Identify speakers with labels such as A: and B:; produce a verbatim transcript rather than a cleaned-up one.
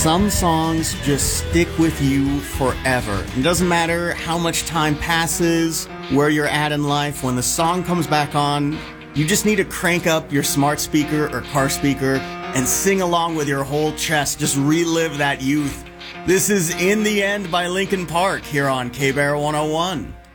A: Some songs just stick with you forever. It doesn't matter how much time passes, where you're at in life, when the song comes back on, you just need to crank up your smart speaker or car speaker and sing along with your whole chest. Just relive that youth. This is In the End by Linkin Park here on K-Bear one oh one.